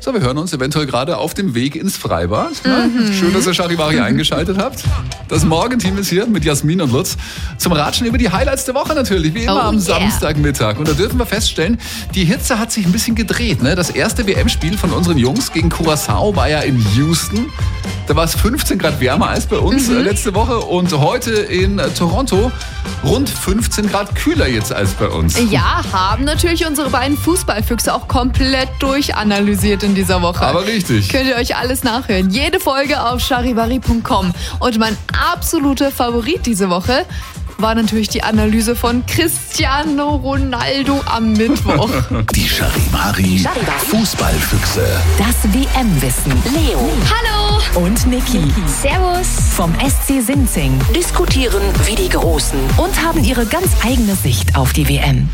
So, wir hören uns eventuell gerade auf dem Weg ins Freibad. Schön, dass ihr Charivari eingeschaltet habt. Das Morgenteam ist hier mit Jasmin und Lutz zum Ratschen über die Highlights der Woche natürlich, wie immer am Samstagmittag. Und da dürfen wir feststellen, die Hitze hat sich ein bisschen gedreht. Ne? Das erste WM-Spiel von unseren Jungs gegen Curaçao war ja in Houston. Da war es 15 Grad wärmer als bei uns letzte Woche. Und heute in Toronto rund 15 Grad kühler jetzt als bei uns. Ja, haben natürlich unsere beiden Fußballfüchse auch komplett durchanalysiert in dieser Woche. Aber richtig. Könnt ihr euch alles nachhören. Jede Folge auf charivari.com. Und mein absoluter Favorit diese Woche war natürlich die Analyse von Cristiano Ronaldo am Mittwoch. Die Charivari Fußballfüchse. Das WM-Wissen. Leo. Hallo. Und Niki. Servus. Vom SC Sinzing. Diskutieren wie die Großen. Und haben ihre ganz eigene Sicht auf die WM.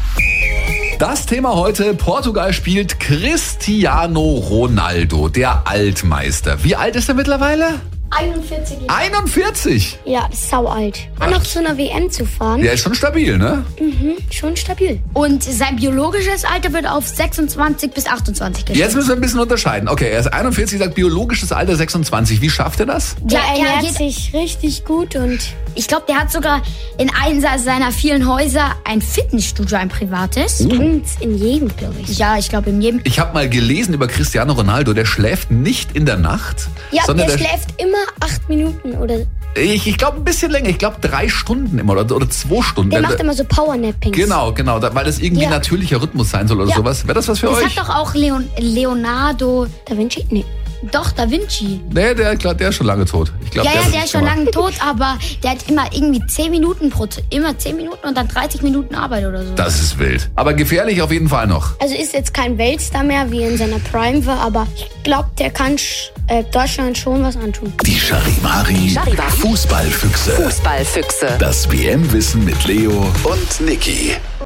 Das Thema heute: Portugal spielt Cristiano Ronaldo, der Altmeister. Wie alt ist er mittlerweile? 41 Jahre. 41? Ja, das ist sau alt. Dann noch zu einer WM zu fahren. Der ist schon stabil, ne? Schon stabil. Und sein biologisches Alter wird auf 26 bis 28 geschätzt. Jetzt müssen wir ein bisschen unterscheiden. Okay, er ist 41, sagt biologisches Alter 26. Wie schafft er das? Ja, er ernährt sich richtig gut und ich glaube, der hat sogar in einem seiner vielen Häuser ein Fitnessstudio, ein privates. Und in jedem, glaube ich. Ja, ich glaube in jedem. Ich habe mal gelesen über Cristiano Ronaldo, der schläft nicht in der Nacht. Ja, sondern der schläft immer 8 Minuten oder... Ich glaube ein bisschen länger. Ich glaube 3 Stunden immer oder 2 Stunden. Der macht immer so Powernappings. Genau, weil das irgendwie natürlicher Rhythmus sein soll oder sowas. Wäre das was für euch? Das hat doch auch Leonardo da Vinci? Nee. Doch, Da Vinci. Nee, der ist schon lange tot. Ich glaub, der ist schon lange tot, aber der hat immer irgendwie 10 Minuten immer 10 Minuten und dann 30 Minuten Arbeit oder so. Das ist wild. Aber gefährlich auf jeden Fall noch. Also ist jetzt kein Weltstar mehr, wie in seiner Prime war, aber ich glaube, der kann Deutschland schon was antun. Die Charivari Fußballfüchse. Fußballfüchse. Das WM-Wissen mit Leo und Niki.